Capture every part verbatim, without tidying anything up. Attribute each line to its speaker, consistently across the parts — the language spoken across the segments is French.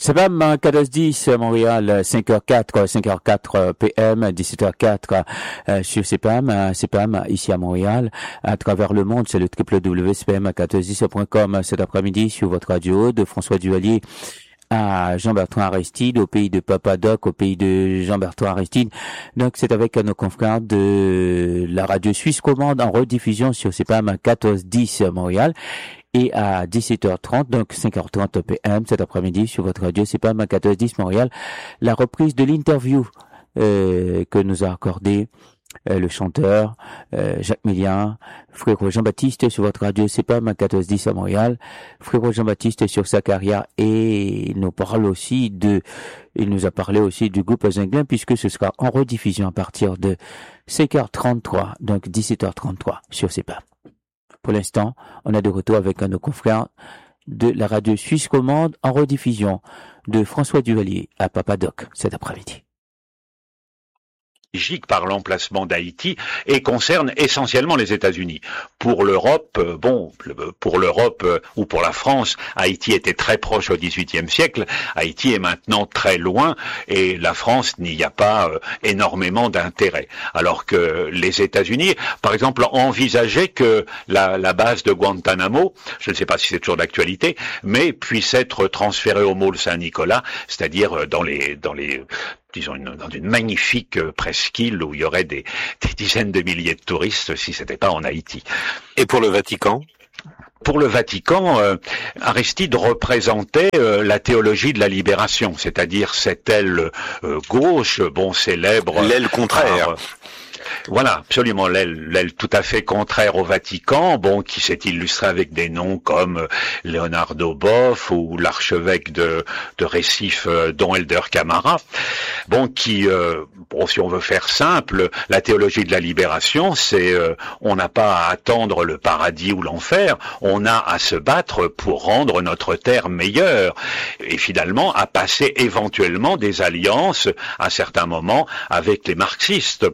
Speaker 1: C'est même quatorze dix Montréal, cinq heures quatre, cinq heures quatre P M, dix-sept heures quatre euh, sur C P M, C P M ici à Montréal. À travers le monde, c'est le w w w point c p m quatorze dix point com cet après-midi sur votre radio de François Duvalier à Jean-Bertrand Aristide, au pays de Papa-Doc, au pays de Jean-Bertrand Aristide. Donc, c'est avec nos confrères de la radio suisse commande en rediffusion sur C P M quatorze dix Montréal. Et à dix-sept heures trente, donc cinq heures trente P M cet après-midi sur votre radio C P M quatorze dix Montréal, la reprise de l'interview euh, que nous a accordé euh, le chanteur euh, Jacques Milliard, frérot Jean-Baptiste sur votre radio C P M quatorze dix à Montréal, frérot Jean-Baptiste sur sa carrière, et il nous parle aussi de, il nous a parlé aussi du groupe Zinglin, puisque ce sera en rediffusion à partir de cinq heures trente-trois, donc dix-sept heures trente-trois sur C P M. Pour l'instant, on a de retour avec un de nos confrères de la radio suisse commande en rediffusion de François Duvalier à Papa-Doc cet après-midi.
Speaker 2: Par l'emplacement d'Haïti et concerne essentiellement les États-Unis. Pour l'Europe, bon, pour l'Europe ou pour la France, Haïti était très proche au dix-huitième siècle. Haïti est maintenant très loin et la France n'y a pas euh, énormément d'intérêt. Alors que les États-Unis, par exemple, envisageaient que la, la base de Guantanamo, je ne sais pas si c'est toujours d'actualité, mais puisse être transférée au môle Saint-Nicolas, c'est-à-dire dans les dans les disons une, dans une magnifique euh, presqu'île où il y aurait des, des dizaines de milliers de touristes si c'était pas en Haïti.
Speaker 3: Et pour le Vatican ?
Speaker 2: Pour le Vatican, euh, Aristide représentait euh, la théologie de la libération, c'est-à-dire cette aile euh, gauche, bon, célèbre...
Speaker 3: L'aile contraire.
Speaker 2: Par, Voilà, absolument, l'aile, l'aile tout à fait contraire au Vatican, bon, qui s'est illustré avec des noms comme Leonardo Boff ou l'archevêque de, de Recife, Don Helder Camara, bon, qui, euh, bon, si on veut faire simple, la théologie de la libération, c'est, euh, on n'a pas à attendre le paradis ou l'enfer, on a à se battre pour rendre notre terre meilleure, et finalement à passer éventuellement des alliances à certains moments avec les marxistes.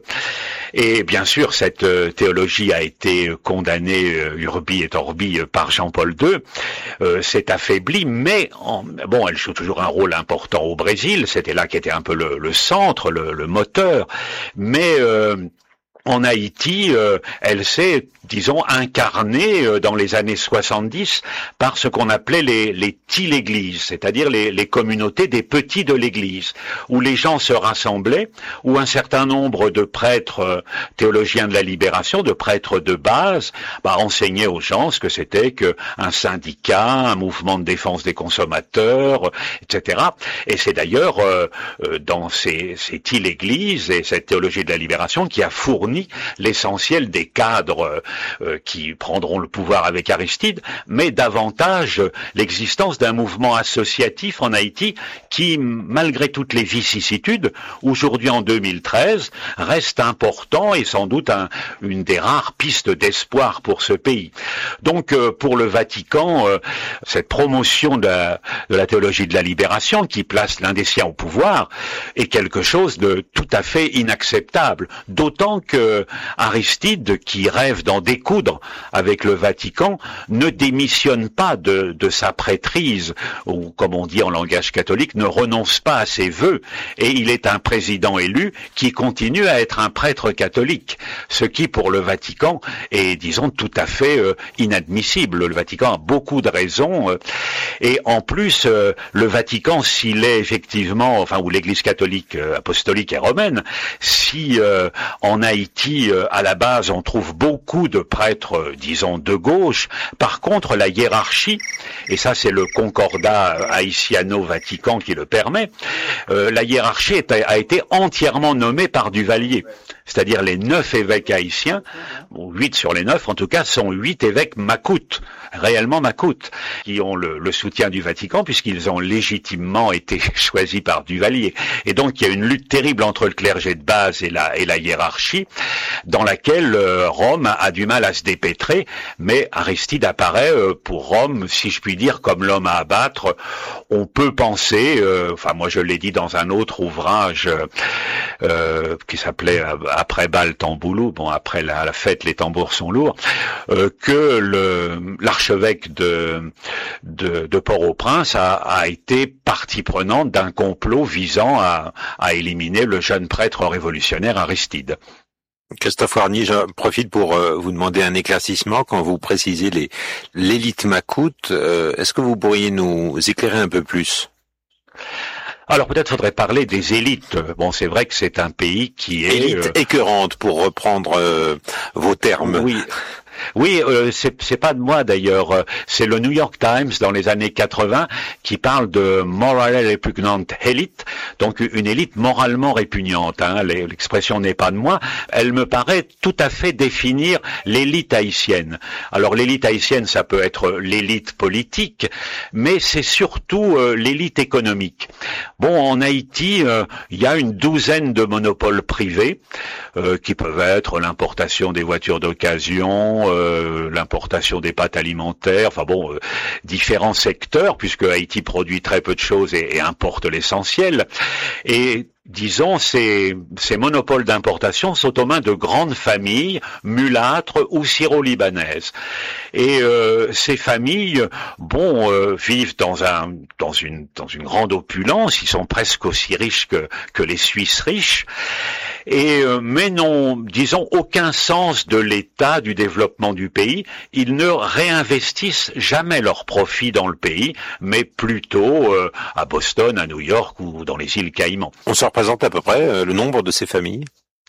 Speaker 2: Et bien sûr, cette euh, théologie a été condamnée euh, urbi et orbi euh, par Jean-Paul deux, euh, s'est affaiblie, mais en, bon, elle joue toujours un rôle important au Brésil, c'était là qu'était un peu le, le centre, le, le moteur, mais... Euh, En Haïti, euh, elle s'est, disons, incarnée euh, dans les années soixante-dix par ce qu'on appelait les, les tille-églises, c'est-à-dire les, les communautés des petits de l'église, où les gens se rassemblaient, où un certain nombre de prêtres euh, théologiens de la libération, de prêtres de base, bah, enseignaient aux gens ce que c'était qu'un syndicat, un mouvement de défense des consommateurs, et cetera. Et c'est d'ailleurs euh, euh, dans ces, ces tille-églises et cette théologie de la libération qui a fourni l'essentiel des cadres euh, qui prendront le pouvoir avec Aristide, mais davantage euh, l'existence d'un mouvement associatif en Haïti qui, malgré toutes les vicissitudes, aujourd'hui en deux mille treize, reste important et sans doute un, une des rares pistes d'espoir pour ce pays. Donc euh, pour le Vatican, euh, cette promotion de la, de la théologie de la libération qui place l'un des siens au pouvoir est quelque chose de tout à fait inacceptable, d'autant que Aristide, qui rêve d'en découdre avec le Vatican, ne démissionne pas de, de sa prêtrise, ou comme on dit en langage catholique, ne renonce pas à ses vœux, et il est un président élu qui continue à être un prêtre catholique, ce qui pour le Vatican est, disons, tout à fait euh, inadmissible. Le Vatican a beaucoup de raisons, euh, et en plus, euh, le Vatican, s'il est effectivement, enfin, ou l'Église catholique euh, apostolique et romaine, si euh, en Haïti, à la base, on trouve beaucoup de prêtres, disons, de gauche. Par contre, la hiérarchie, et ça c'est le concordat haïtiano-vatican qui le permet, euh, la hiérarchie est, a été entièrement nommée par Duvalier. C'est-à-dire les neuf évêques haïtiens, bon, huit sur les neuf en tout cas, sont huit évêques macoutes, réellement macoutes, qui ont le, le soutien du Vatican puisqu'ils ont légitimement été choisis par Duvalier. Et donc il y a une lutte terrible entre le clergé de base et la, et la hiérarchie, dans laquelle euh, Rome a, a du mal à se dépêtrer, mais Aristide apparaît euh, pour Rome, si je puis dire, comme l'homme à abattre. On peut penser, euh, enfin moi je l'ai dit dans un autre ouvrage euh, qui s'appelait euh, Après bal tamboulou, bon après la, la fête les tambours sont lourds, euh, que le l'archevêque de, de de Port-au-Prince a, a été partie prenante d'un complot visant à, à éliminer le jeune prêtre révolutionnaire Aristide.
Speaker 3: Christophe Warny, je profite pour euh, vous demander un éclaircissement quand vous précisez les, l'élite macoute. Euh, est-ce que vous pourriez nous éclairer un peu plus?
Speaker 2: Alors peut-être faudrait parler des élites. Bon, c'est vrai que c'est un pays qui est...
Speaker 3: Élite euh... écœurante, pour reprendre euh, vos termes.
Speaker 2: Oui. Oui, euh, c'est, c'est pas de moi d'ailleurs, c'est le New York Times dans les années quatre-vingts qui parle de morally repugnant elite, donc une élite moralement répugnante. Hein, l'expression n'est pas de moi, elle me paraît tout à fait définir l'élite haïtienne. Alors l'élite haïtienne, ça peut être l'élite politique, mais c'est surtout euh, l'élite économique. Bon, en Haïti, euh, il y a une douzaine de monopoles privés euh, qui peuvent être l'importation des voitures d'occasion, Euh, l'importation des pâtes alimentaires, enfin bon, euh, différents secteurs, puisque Haïti produit très peu de choses et, et importe l'essentiel. Et disons, ces, ces monopoles d'importation sont aux mains de grandes familles mulâtres ou syro-libanaises. Et euh, ces familles, bon, euh, vivent dans un, dans une, dans une grande opulence. Ils sont presque aussi riches que, que les Suisses riches. Et euh, mais n'ont, disons, aucun sens de l'état du développement du pays. Ils ne réinvestissent jamais leurs profits dans le pays, mais plutôt euh, à Boston, à New York ou dans les îles Caïmans.
Speaker 3: On se représente à peu près euh, le nombre de ces familles?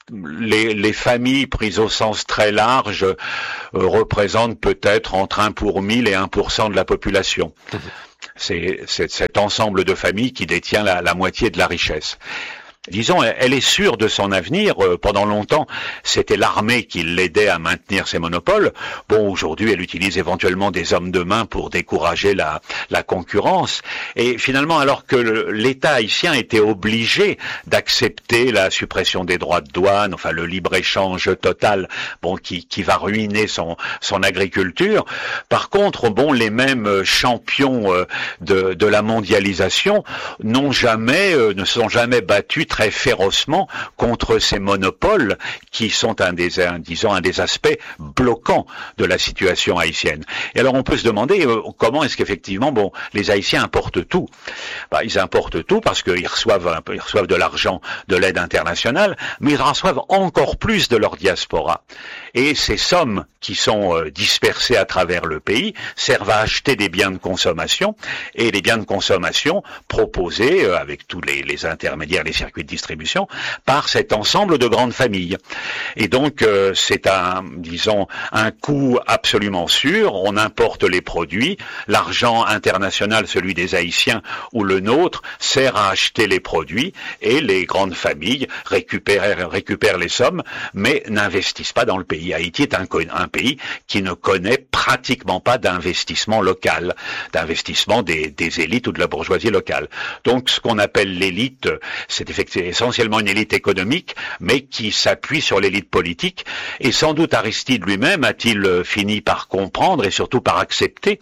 Speaker 2: Les, les familles prises au sens très large euh, représentent peut-être entre un pour mille et un pour cent de la population. Mmh. C'est, c'est cet ensemble de familles qui détient la, la moitié de la richesse. Disons, elle est sûre de son avenir. Pendant longtemps, c'était l'armée qui l'aidait à maintenir ses monopoles. Bon, aujourd'hui, elle utilise éventuellement des hommes de main pour décourager la, la concurrence. Et finalement, alors que le, l'État haïtien était obligé d'accepter la suppression des droits de douane, enfin le libre-échange total, bon, qui, qui va ruiner son, son agriculture. Par contre, bon, les mêmes champions de, de la mondialisation n'ont jamais, ne se sont jamais battus très férocement contre ces monopoles qui sont un des, un, disons, un des aspects bloquants de la situation haïtienne. Et alors on peut se demander euh, comment est-ce qu'effectivement, bon, les Haïtiens importent tout. Bah, ils importent tout parce qu'ils reçoivent, un peu, ils reçoivent de l'argent, de l'aide internationale, mais ils reçoivent encore plus de leur diaspora. Et ces sommes qui sont euh, dispersées à travers le pays servent à acheter des biens de consommation, et les biens de consommation proposés euh, avec tous les, les intermédiaires, les circuits de distribution, par cet ensemble de grandes familles. Et donc euh, c'est un, disons, un coût absolument sûr. On importe les produits, l'argent international, celui des Haïtiens ou le nôtre, sert à acheter les produits, et les grandes familles récupèrent, récupèrent les sommes, mais n'investissent pas dans le pays. Haïti est un, un pays qui ne connaît pratiquement pas d'investissement local, d'investissement des, des élites ou de la bourgeoisie locale. Donc ce qu'on appelle l'élite, c'est effectivement c'est essentiellement une élite économique, mais qui s'appuie sur l'élite politique. Et sans doute Aristide lui-même a-t-il fini par comprendre et surtout par accepter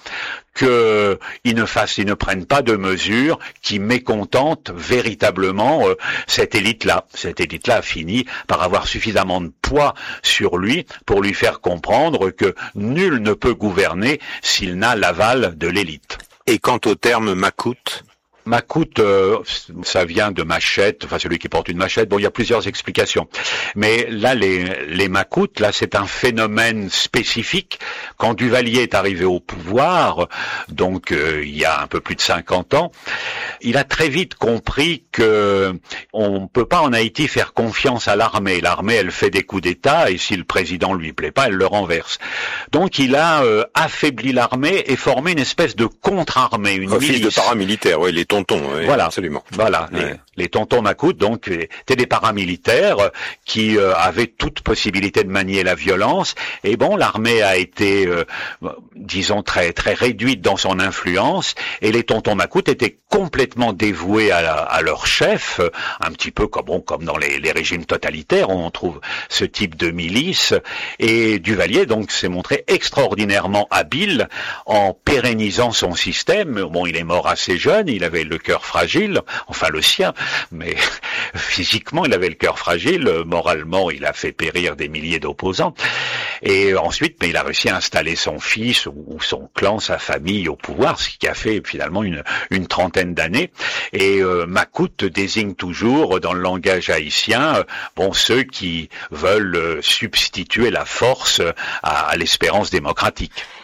Speaker 2: qu'ils ne fassent, ils ne prennent pas de mesures qui mécontentent véritablement euh, cette élite-là. Cette élite-là a fini par avoir suffisamment de poids sur lui pour lui faire comprendre que nul ne peut gouverner s'il n'a l'aval de l'élite.
Speaker 3: Et quant au terme macoute?
Speaker 2: Macoute, euh, ça vient de machette, enfin celui qui porte une machette. Bon, il y a plusieurs explications. Mais là, les, les macoutes, là, c'est un phénomène spécifique. Quand Duvalier est arrivé au pouvoir, donc euh, il y a un peu plus de cinquante ans, il a très vite compris que on peut pas en Haïti faire confiance à l'armée. L'armée, elle fait des coups d'État, et si le président lui plaît pas, elle le renverse. Donc il a euh, affaibli l'armée et formé une espèce de contre-armée, une
Speaker 3: Office
Speaker 2: milice.
Speaker 3: de paramilitaire, oui, les tontons, oui,
Speaker 2: voilà,
Speaker 3: absolument.
Speaker 2: Voilà,
Speaker 3: ouais.
Speaker 2: les, les tontons macoutes, donc, étaient des paramilitaires qui euh, avaient toute possibilité de manier la violence. Et bon, l'armée a été, euh, disons, très très réduite dans son influence, et les tontons macoutes étaient complètement dévoués à, la, à leur chef, un petit peu comme, bon, comme dans les, les régimes totalitaires, où on trouve ce type de milice. Et Duvalier, donc, s'est montré extraordinairement habile en pérennisant son système. Bon, il est mort assez jeune, il avait avait le cœur fragile, enfin le sien, mais physiquement il avait le cœur fragile, moralement il a fait périr des milliers d'opposants. Et ensuite, mais il a réussi à installer son fils ou son clan, sa famille au pouvoir, ce qui a fait finalement une, une trentaine d'années. Et euh, Makout désigne toujours, dans le langage haïtien, euh, bon ceux qui veulent euh, substituer la force à, à l'espérance démocratique.